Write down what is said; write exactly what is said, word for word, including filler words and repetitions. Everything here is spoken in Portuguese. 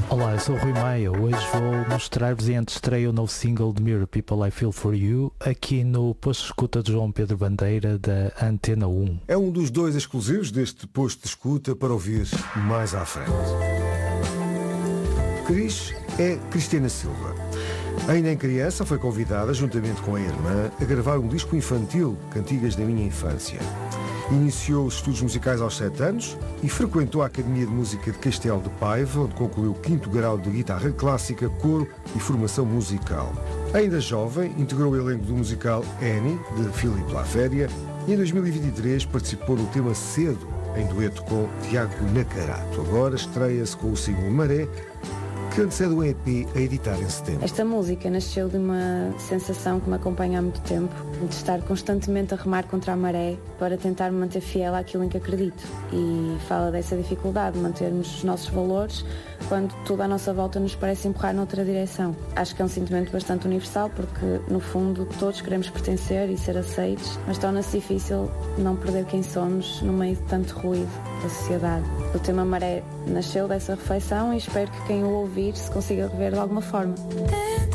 Olá, eu sou o Rui Maia. Hoje vou mostrar-vos em antestreia o novo single de Mirror People I Feel For You, aqui no Posto de Escuta de João Pedro Bandeira, da Antena um. É um dos dois exclusivos deste Posto de Escuta para ouvir mais à frente. Cris é Cristina Silva. Ainda em criança foi convidada, juntamente com a irmã, a gravar um disco infantil, Cantigas da Minha Infância. Iniciou os estudos musicais aos sete anos e frequentou a Academia de Música de Castelo de Paiva, onde concluiu o quinto grau de guitarra clássica, coro e formação musical. Ainda jovem, integrou o elenco do musical Annie, de Filipe Laféria, e em dois mil e vinte e três participou no tema Cedo, em dueto com Tiago Nacarato. Agora estreia-se com o single Maré, que antecede o E P a editar em setembro. Esta música nasceu de uma sensação que me acompanha há muito tempo, de estar constantemente a remar contra a maré para tentar me manter fiel àquilo em que acredito. E fala dessa dificuldade de mantermos os nossos valores quando tudo à nossa volta nos parece empurrar noutra direção. Acho que é um sentimento bastante universal porque, no fundo, todos queremos pertencer e ser aceitos, mas torna-se difícil não perder quem somos no meio de tanto ruído da sociedade. O tema Maré nasceu dessa reflexão e espero que quem o ouvir se consiga rever de alguma forma.